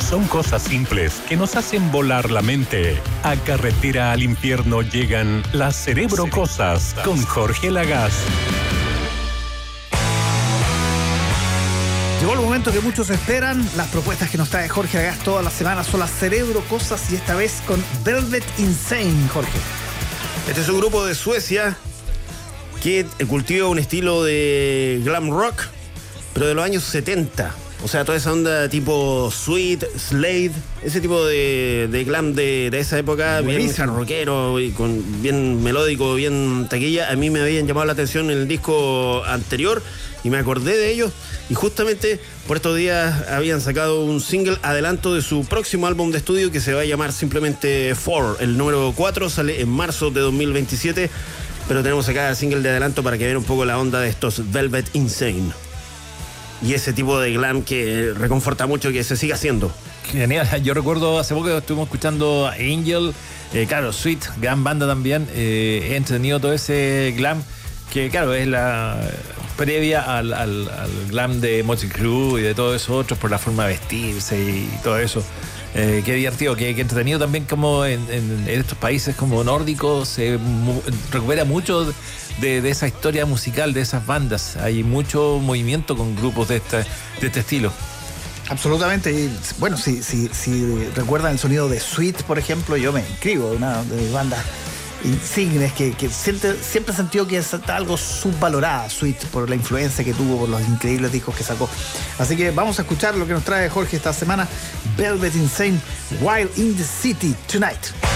Son cosas simples que nos hacen volar la mente. A Carretera al Infierno llegan las Cerebro Cosas con Jorge Lagaz. Llegó el momento que muchos esperan. Las propuestas que nos trae Jorge Lagaz todas las semanas son las Cerebro Cosas, y esta vez con Velvet Insane. Jorge. Este es un grupo de Suecia que cultiva un estilo de glam rock, pero de los años 70. O sea, toda esa onda tipo Sweet, Slade, ese tipo de glam de esa época, bien hard rockero, y bien melódico, bien taquilla. A mí me habían llamado la atención el disco anterior y me acordé de ellos. Y justamente por estos días habían sacado un single adelanto de su próximo álbum de estudio, que se va a llamar simplemente 4. El número 4 sale en marzo de 2027, pero tenemos acá el single de adelanto para que vean un poco la onda de estos Velvet Insane. Y ese tipo de glam que reconforta mucho que se siga haciendo. Genial, yo recuerdo hace poco estuvimos escuchando a Angel, claro, Sweet, gran banda también, he entretenido todo ese glam, que claro, es la previa al glam de Motley Crue y de todos esos otros, por la forma de vestirse y todo eso. Qué divertido, qué entretenido también, como en estos países como nórdicos se recupera mucho de esa historia musical, de esas bandas. Hay mucho movimiento con grupos de este estilo. Absolutamente. Y bueno, si recuerdan el sonido de Sweet, por ejemplo, yo me inscribo, una de mis bandas insignes que siempre he sentido que está algo subvalorada Sweet, por la influencia que tuvo, por los increíbles discos que sacó. Así que vamos a escuchar lo que nos trae Jorge esta semana: Velvet Insane, Wild in the City Tonight.